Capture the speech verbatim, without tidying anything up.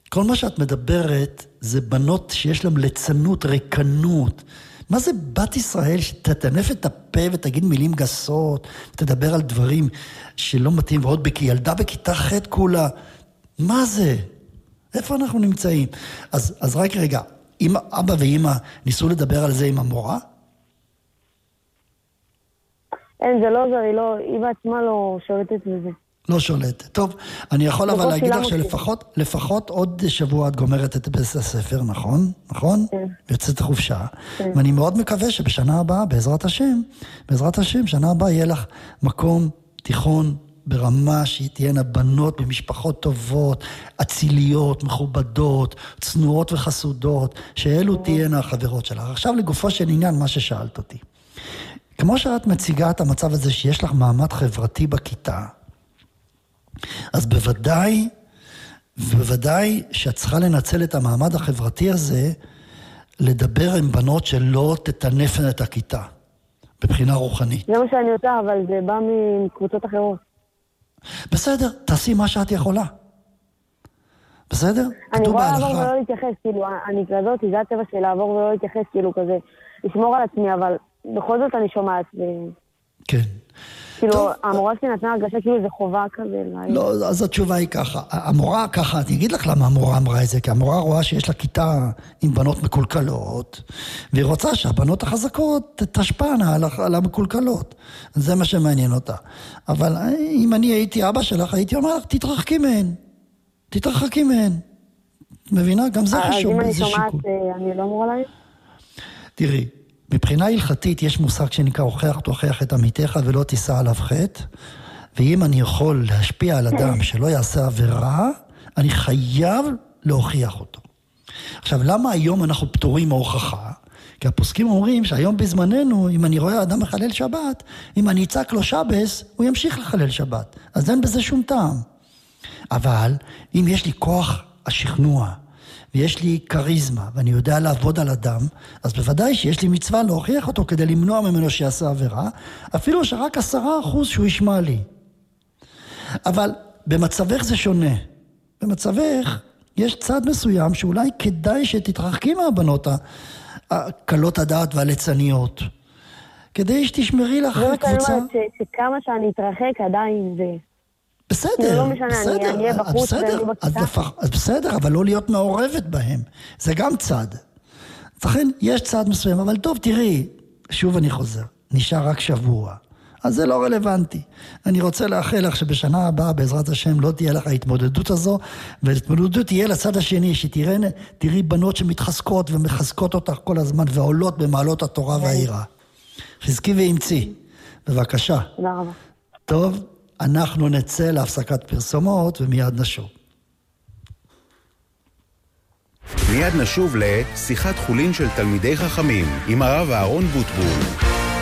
כל מה שאת מדברת זה בנות שיש להם ליצנות, ריקנות. מה זה בת ישראל שתטנף את הפה ותגיד מילים גסות, תדבר על דברים שלא מתאים, ועוד בכי, ילדה בכיתה ח' כולה. מה זה? איפה אנחנו נמצאים? אז, אז רק רגע, אמא, אבא ואמא ניסו לדבר על זה עם המורה? אין, זה לא זה, היא לא, היא בעצמה לא שולטת בזה. לא שולטת. טוב, אני יכול אבל להגיד לך שלפחות לפחות עוד שבוע את גומרת את בית הספר, נכון? נכון? כן. יוצאת חופשה. כן. ואני מאוד מקווה שבשנה הבאה, בעזרת השם, בעזרת השם, שנה הבאה יהיה לך מקום תיכון ברמה שתהיינה בנות במשפחות טובות, אציליות, מכובדות, צנועות וחסודות, שאלו תהיינה החברות שלך. עכשיו לגופו של עניין, מה ששאלת אותי. כמו שאת מציגה את המצב הזה שיש לך מעמד חברתי בכיתה, אז בוודאי, בוודאי שאת צריכה לנצל את המעמד החברתי הזה, לדבר עם בנות שלא תטנפן את הכיתה, בבחינה רוחנית. זה מה שאני עושה, אבל זה בא מקבוצות אחרות. בסדר, תעשי מה שאת יכולה. בסדר? אני יכולה לעבור ולא להתייחס, כאילו, אני כזאת, זה הטבע שלי לעבור ולא להתייחס, כאילו כזה, לשמור על עצמי, אבל בכל זאת אני שומעת. כן. כאילו, המורה שלי נתנה הרגשה כאילו זה חובה כזה. לא, אז התשובה היא ככה. המורה ככה, אני אגיד לך למה המורה אמרה את זה, כי המורה רואה שיש לה כיתה עם בנות מקולקלות, והיא רוצה שהבנות החזקות תשפענה על המקולקלות. זה מה שמעניין אותה. אבל אם אני הייתי אבא שלך, הייתי אומר לך, תתרחקי מהן. תתרחקי מהן. מבינה? גם זה חשוב. אז אם אני שומעת, אני לא אמורה להגיד? תראי. מבחינה הלכתית יש מושג שנקרא הוכח תוכיח את עמיתך ולא תישא עליו חטא, ואם אני יכול להשפיע על אדם שלא יעשה עבירה, אני חייב להוכיח אותו. עכשיו, למה היום אנחנו פטורים מהוכחה? כי הפוסקים אומרים שהיום בזמננו, אם אני רואה אדם מחלל שבת, אם אני אצעק לו שבס, הוא ימשיך לחלל שבת. אז אין בזה שום טעם. אבל אם יש לי כוח השכנוע, ויש לי קריזמה, ואני יודע לעבוד על אדם, אז בוודאי שיש לי מצווה להוכיח אותו כדי למנוע ממנו שיעשה עבירה, אפילו שרק עשרה אחוז שהוא ישמע לי. אבל במצבך זה שונה. במצבך יש צד מסוים שאולי כדאי שתתרחקי מהבנות הקלות הדעת והליצניות, כדי שתשמרי לך קבוצה. זאת אומרת שכמה שאני אתרחק עדיין זה... בסדר, לא משנה, בסדר, אני אהיה בחוץ ואני בכיתה. אז בסדר, אבל לא להיות מעורבת בהם. זה גם צד. לכן יש צד מסוים, אבל טוב, תראי, שוב אני חוזר, נשאר רק שבוע. אז זה לא רלוונטי. אני רוצה לאחל לך שבשנה הבאה, בעזרת השם, לא תהיה לך ההתמודדות הזו, וההתמודדות תהיה לצד השני, שתראי בנות שמתחזקות ומחזקות אותך כל הזמן, ועולות במעלות התורה והעירה. חזקי ואמצי. בבקשה. תודה רבה. טוב. אנחנו נצא להפסקת פרסומות ומיד נשוב. מיד נשוב לשיחת חולין של תלמידי חכמים עם הרב אהרון בוטבול.